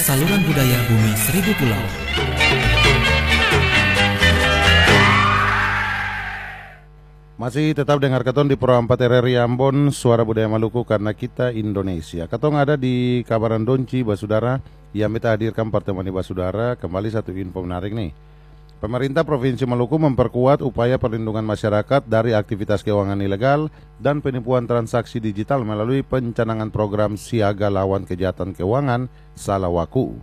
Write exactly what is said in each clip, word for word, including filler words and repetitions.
saluran budaya Bumi Seribu Pulau. Masih tetap dengar Katong di Pro empat R R I Ambon, Suara Budaya Maluku karena kita Indonesia. Katong ada di Kabaran Donci, Basudara, yang kita hadirkan pertemuan di Basudara. Kembali satu info menarik nih. Pemerintah Provinsi Maluku memperkuat upaya perlindungan masyarakat dari aktivitas keuangan ilegal dan penipuan transaksi digital melalui pencanangan program Siaga Lawan Kejahatan Keuangan Salawaku.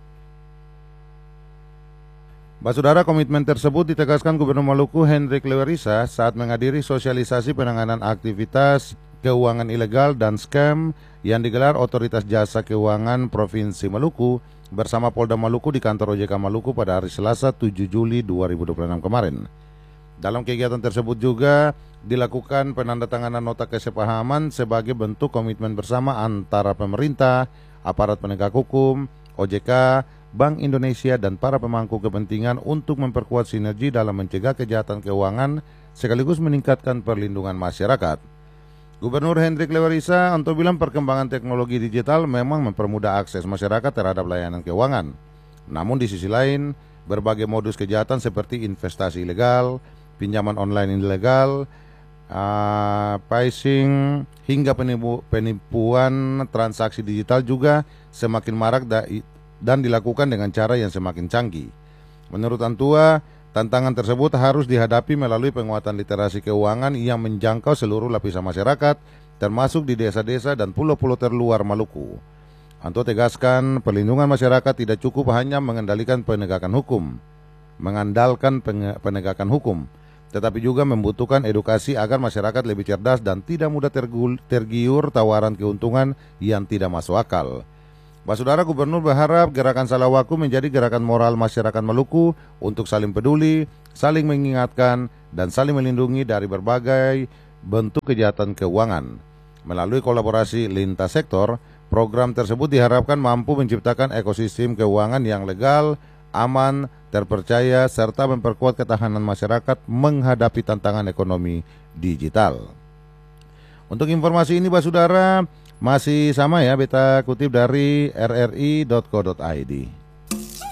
Basudara, komitmen tersebut ditegaskan Gubernur Maluku Hendrik Lewerisa saat menghadiri sosialisasi penanganan aktivitas keuangan ilegal dan scam yang digelar Otoritas Jasa Keuangan Provinsi Maluku bersama Polda Maluku di kantor O J K Maluku pada hari Selasa tujuh Juli dua ribu dua puluh enam kemarin. Dalam kegiatan tersebut juga dilakukan penandatanganan nota kesepahaman sebagai bentuk komitmen bersama antara pemerintah, aparat penegak hukum, O J K, Bank Indonesia dan para pemangku kepentingan untuk memperkuat sinergi dalam mencegah kejahatan keuangan sekaligus meningkatkan perlindungan masyarakat. Gubernur Hendrik Lewerisa untuk bilang perkembangan teknologi digital memang mempermudah akses masyarakat terhadap layanan keuangan. Namun di sisi lain, berbagai modus kejahatan seperti investasi ilegal, pinjaman online ilegal, uh, phishing, hingga penipu, penipuan transaksi digital juga semakin marak da dan dilakukan dengan cara yang semakin canggih. Menurut Antua, tantangan tersebut harus dihadapi melalui penguatan literasi keuangan yang menjangkau seluruh lapisan masyarakat, termasuk di desa-desa dan pulau-pulau terluar Maluku. Antua tegaskan, perlindungan masyarakat tidak cukup hanya mengendalikan penegakan hukum, mengandalkan penegakan hukum, tetapi juga membutuhkan edukasi agar masyarakat lebih cerdas dan tidak mudah tergiur tawaran keuntungan yang tidak masuk akal. Basudara, Gubernur berharap gerakan Salawaku menjadi gerakan moral masyarakat Maluku untuk saling peduli, saling mengingatkan, dan saling melindungi dari berbagai bentuk kejahatan keuangan. Melalui kolaborasi lintas sektor, program tersebut diharapkan mampu menciptakan ekosistem keuangan yang legal, aman, terpercaya, serta memperkuat ketahanan masyarakat menghadapi tantangan ekonomi digital. Untuk informasi ini, Basudara, masih sama ya, beta kutip dari r r i dot co dot i d.